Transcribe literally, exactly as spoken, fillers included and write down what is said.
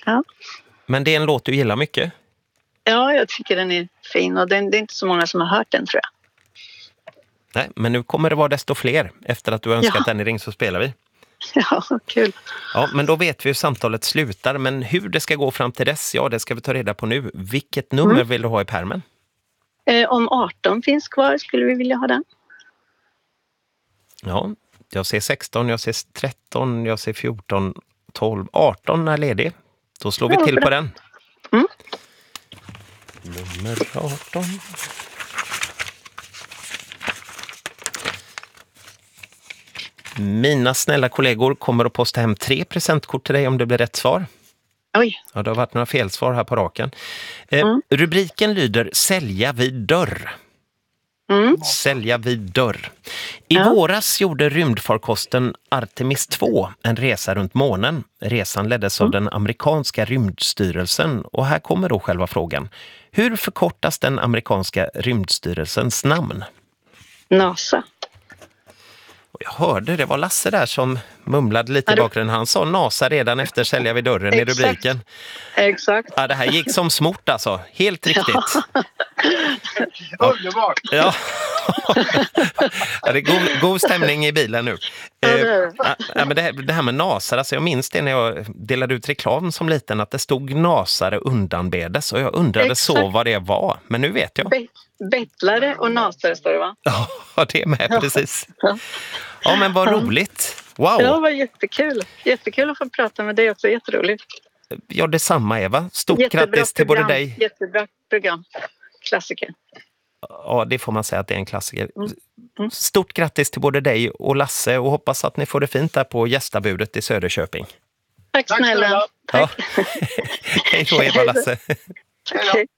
Ja. Men det är en låt du gillar mycket? Ja, jag tycker den är fin och den, det är inte så många som har hört den, tror jag. Nej, men nu kommer det vara desto fler. Efter att du önskat Ja. den i Ring så spelar vi. Ja, kul. Ja, men då vet vi hur samtalet slutar. Men hur det ska gå fram till dess, ja, det ska vi ta reda på nu. Vilket nummer Mm. vill du ha i pärmen? Eh, om arton finns kvar skulle vi vilja ha den. Ja, jag ser sexton, jag ser tretton, jag ser fjorton, tolv, arton är ledig. Då slår vi Ja, till bra. på den. Mm. Nummer arton. Mina snälla kollegor kommer att posta hem tre presentkort till dig om det blir rätt svar. Oj. Ja, det har varit några felsvar här på raken. Eh, Mm. Rubriken lyder Sälja vid dörr. Mm. Sälja vid dörr. I Ja. våras gjorde rymdfarkosten Artemis två en resa runt månen. Resan leddes av den amerikanska rymdstyrelsen. Och här kommer då själva frågan. Hur förkortas den amerikanska rymdstyrelsens namn? NASA. Och jag hörde, det var Lasse där som mumlade lite Ja, i du- bakgrunden. Han sa NASA redan efter Sälja vid dörren i Exakt. rubriken. Exakt. Ja, det här gick som smort alltså. Helt riktigt. Underbart! Ja, ja det är god, god stämning i bilen nu. Ja, det Eh, är det. ja, ja, men det, här, det här med nasare, alltså jag minns det när jag delade ut reklam som liten, att det stod nasare undanbedes och jag undrade så Exakt. vad det var. Men nu vet jag. Be- bettlare och nasare står det, va? Ja, det är med, precis. Ja. Ja, men vad roligt. Wow. Ja, det var jättekul. Jättekul att få prata med dig också. Jätteroligt. Ja, detsamma Eva. Stort Jättebra grattis till både program. dig. Jättebra program. Klassiker. Ja, det får man säga att det är en klassiker. Mm. Mm. Stort grattis till både dig och Lasse och hoppas att ni får det fint där på gästabudet i Söderköping. Tack Tack snälla. snälla. Ja. Hej då Eva och Lasse. Tack.